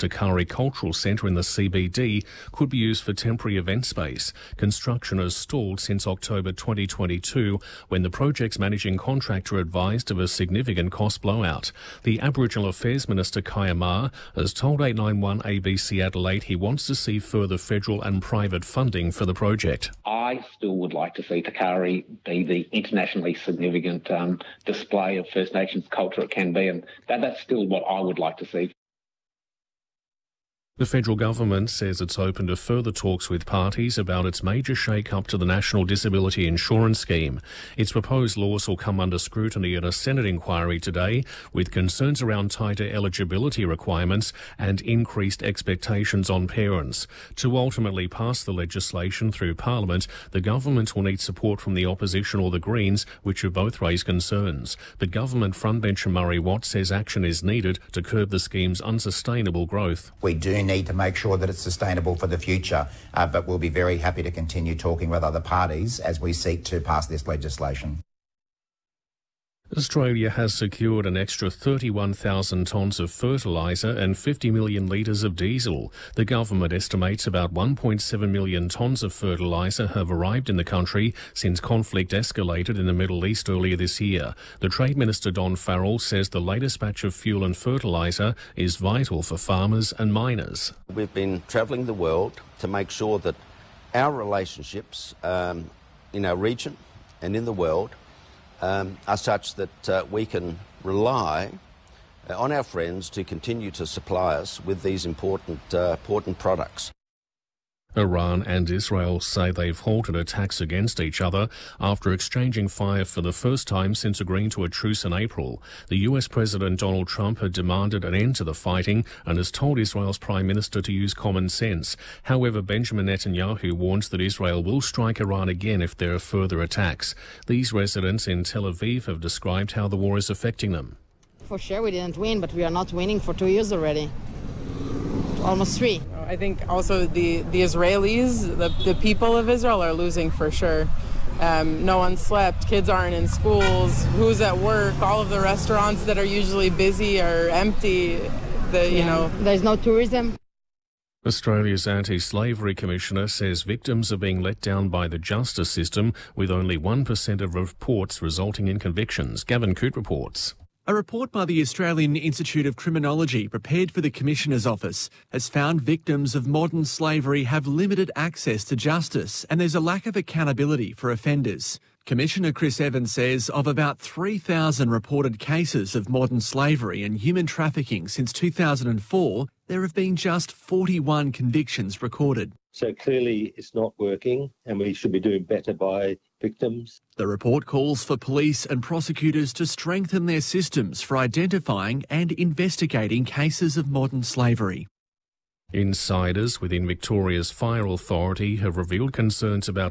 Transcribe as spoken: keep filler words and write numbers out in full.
Takari Cultural Centre in the C B D could be used for temporary event space. Construction has stalled since October twenty twenty-two, when the project's managing contractor advised of a significant cost blowout. The Aboriginal Affairs Minister Kaya Ma has told eight nine one A B C Adelaide he wants to see further federal and private funding for the project. I still would like to see Takari be the internationally significant um, display of First Nations culture it can be, and that, that's still what I would like to see. The federal government says it's open to further talks with parties about its major shake-up to the National Disability Insurance Scheme. Its proposed laws will come under scrutiny in a Senate inquiry today, with concerns around tighter eligibility requirements and increased expectations on parents. To ultimately pass the legislation through Parliament, the government will need support from the opposition or the Greens, which have both raised concerns. But government frontbencher Murray Watt says action is needed to curb the scheme's unsustainable growth. We do need to make sure that it's sustainable for the future, uh, but we'll be very happy to continue talking with other parties as we seek to pass this legislation. Australia has secured an extra thirty-one thousand tonnes of fertiliser and fifty million litres of diesel. The government estimates about one point seven million tonnes of fertiliser have arrived in the country since conflict escalated in the Middle East earlier this year. The Trade Minister Don Farrell says the latest batch of fuel and fertiliser is vital for farmers and miners. We've been travelling the world to make sure that our relationships um, in our region and in the world Um, are such that uh, we can rely uh, on our friends to continue to supply us with these important, uh, important products. Iran and Israel say they've halted attacks against each other after exchanging fire for the first time since agreeing to a truce in April. The U S President Donald Trump had demanded an end to the fighting and has told Israel's Prime Minister to use common sense. However, Benjamin Netanyahu warns that Israel will strike Iran again if there are further attacks. These residents in Tel Aviv have described how the war is affecting them. For sure we didn't win, but we are not winning for two years already. Almost three. I think also the, the Israelis, the, the people of Israel are losing for sure. Um, no one slept, kids aren't in schools, who's at work, all of the restaurants that are usually busy are empty, the, you yeah. know. There's no tourism. Australia's Anti-Slavery Commissioner says victims are being let down by the justice system, with only one percent of reports resulting in convictions. Gavin Coote reports. A report by the Australian Institute of Criminology prepared for the Commissioner's Office has found victims of modern slavery have limited access to justice and there's a lack of accountability for offenders. Commissioner Chris Evans says of about three thousand reported cases of modern slavery and human trafficking since two thousand four, there have been just forty-one convictions recorded. So clearly it's not working and we should be doing better by victims. The report calls for police and prosecutors to strengthen their systems for identifying and investigating cases of modern slavery. Insiders within Victoria's fire authority have revealed concerns about